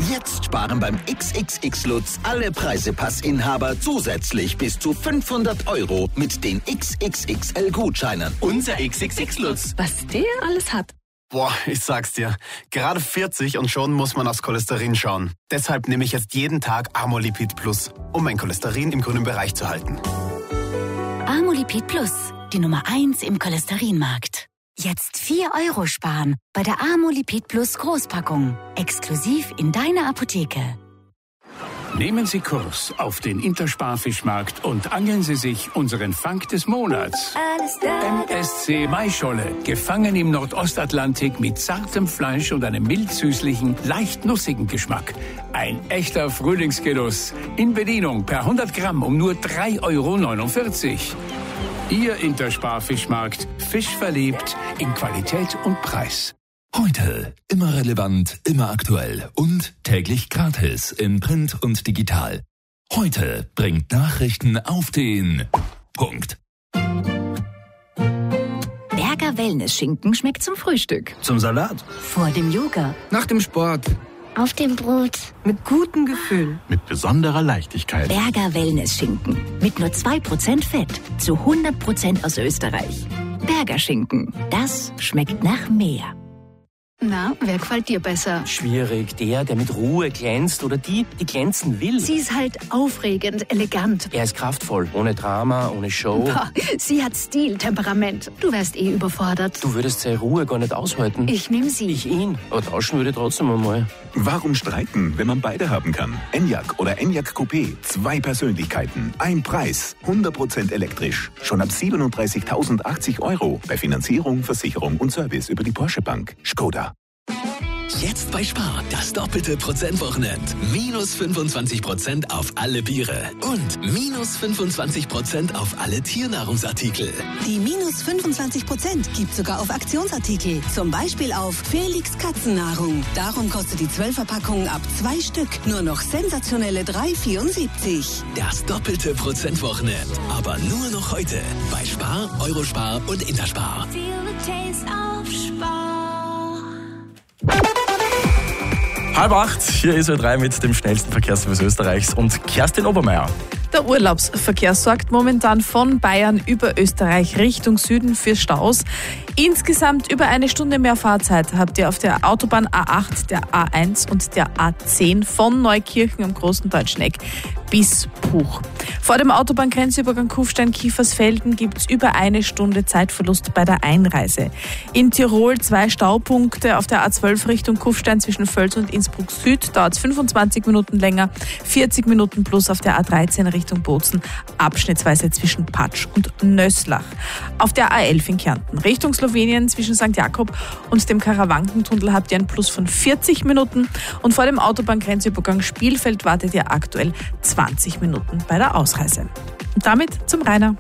Jetzt sparen beim XXX-Lutz alle Preisepassinhaber zusätzlich bis zu 500 € mit den XXXL-Gutscheinen. Unser XXX-Lutz. Was der alles hat. Boah, ich sag's dir. Gerade 40 und schon muss man aufs Cholesterin schauen. Deshalb nehme ich jetzt jeden Tag Amolipid Plus, um mein Cholesterin im grünen Bereich zu halten. Amolipid Plus, die Nummer 1 im Cholesterinmarkt. Jetzt 4 € sparen bei der Amolipid Plus Großpackung. Exklusiv in deiner Apotheke. Nehmen Sie Kurs auf den Intersparfischmarkt und angeln Sie sich unseren Fang des Monats. MSC Maischolle, gefangen im Nordostatlantik mit zartem Fleisch und einem mild-süßlichen, leicht nussigen Geschmack. Ein echter Frühlingsgenuss. In Bedienung per 100 Gramm um nur 3,49 €. Ihr Intersparfischmarkt, fischverliebt in Qualität und Preis. Heute immer relevant, immer aktuell und täglich gratis in Print und digital. Heute bringt Nachrichten auf den Punkt. Berger Wellness-Schinken schmeckt zum Frühstück. Zum Salat. Vor dem Yoga. Nach dem Sport. Auf dem Brot. Mit gutem Gefühl. Mit besonderer Leichtigkeit. Berger Wellness-Schinken. Mit nur 2% Fett. Zu 100% aus Österreich. Berger Schinken. Das schmeckt nach mehr. Na, wer gefällt dir besser? Schwierig. Der mit Ruhe glänzt oder die glänzen will. Sie ist halt aufregend, elegant. Er ist kraftvoll. Ohne Drama, ohne Show. Boah, sie hat Stil, Temperament. Du wärst überfordert. Du würdest seine Ruhe gar nicht aushalten. Ich nehme sie. Ich ihn. Aber tauschen würde trotzdem einmal. Warum streiten, wenn man beide haben kann? Enyaq oder Enyaq Coupé. 2 Persönlichkeiten. Ein Preis. 100% elektrisch. Schon ab 37.080 € bei Finanzierung, Versicherung und Service über die Porsche Bank. Skoda. Jetzt bei Spar, das doppelte Prozentwochenend. Minus 25% auf alle Biere und minus 25% auf alle Tiernahrungsartikel. Die minus 25% gibt sogar auf Aktionsartikel. Zum Beispiel auf Felix Katzennahrung. Darum kostet die 12er-Packung ab 2 Stück nur noch sensationelle 3,74. Das doppelte Prozentwochenend. Aber nur noch heute. Bei Spar, Eurospar und Interspar. Feel the taste of Spar. 7:30, hier ist Ö3 mit dem schnellsten Verkehrsservice Österreichs und Kerstin Obermeier. Der Urlaubsverkehr sorgt momentan von Bayern über Österreich Richtung Süden für Staus. Insgesamt über 1 Stunde mehr Fahrzeit habt ihr auf der Autobahn A8, der A1 und der A10 von Neukirchen am Großen Deutschen Eck bis Puch. Vor dem Autobahngrenzübergang Kufstein-Kiefersfelden gibt es über 1 Stunde Zeitverlust bei der Einreise. In Tirol 2 Staupunkte auf der A12 Richtung Kufstein zwischen Völs und Innsbruck Süd. Dauert es 25 Minuten länger, 40 Minuten plus auf der A13 Richtung Bozen, abschnittsweise zwischen Patsch und Nöslach. Auf der A11 in Kärnten Richtung Slowenien zwischen St. Jakob und dem Karawankentunnel habt ihr einen Plus von 40 Minuten und vor dem Autobahngrenzübergang Spielfeld wartet ihr aktuell 20 Minuten bei der Ausreise. Und damit zum Rainer.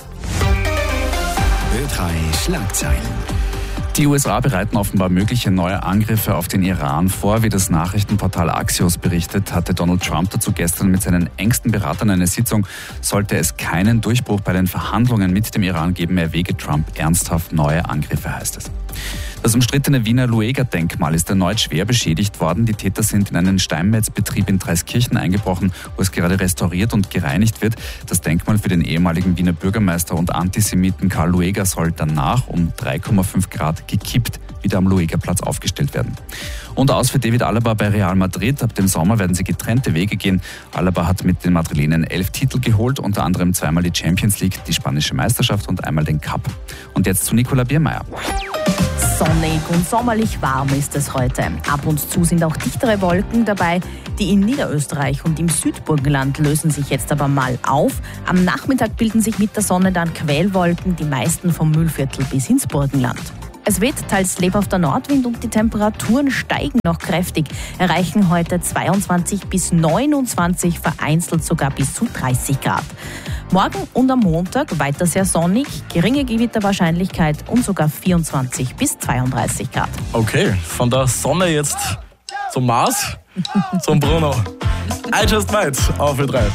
Ö3 Schlagzeilen. Die USA bereiten offenbar mögliche neue Angriffe auf den Iran vor. Wie das Nachrichtenportal Axios berichtet, hatte Donald Trump dazu gestern mit seinen engsten Beratern eine Sitzung. Sollte es keinen Durchbruch bei den Verhandlungen mit dem Iran geben, erwäge Trump ernsthaft neue Angriffe, heißt es. Das umstrittene Wiener Lueger-Denkmal ist erneut schwer beschädigt worden. Die Täter sind in einen Steinmetzbetrieb in Dreiskirchen eingebrochen, wo es gerade restauriert und gereinigt wird. Das Denkmal für den ehemaligen Wiener Bürgermeister und Antisemiten Karl Lueger soll danach um 3,5 Grad gekippt wieder am Luegerplatz aufgestellt werden. Und aus für David Alaba bei Real Madrid. Ab dem Sommer werden sie getrennte Wege gehen. Alaba hat mit den Madrilenen 11 Titel geholt, unter anderem zweimal die Champions League, die spanische Meisterschaft und einmal den Cup. Und jetzt zu Nicola Biermeier. Sonnig und sommerlich warm ist es heute. Ab und zu sind auch dichtere Wolken dabei. Die in Niederösterreich und im Südburgenland lösen sich jetzt aber mal auf. Am Nachmittag bilden sich mit der Sonne dann Quellwolken, die meisten vom Mühlviertel bis ins Burgenland. Es weht teils lebhafter Nordwind und die Temperaturen steigen noch kräftig, erreichen heute 22 bis 29, vereinzelt sogar bis zu 30 Grad. Morgen und am Montag weiter sehr sonnig, geringe Gewitterwahrscheinlichkeit und sogar 24 bis 32 Grad. Okay, von der Sonne jetzt zum Mars, zum Bruno. I just might auf Ö3.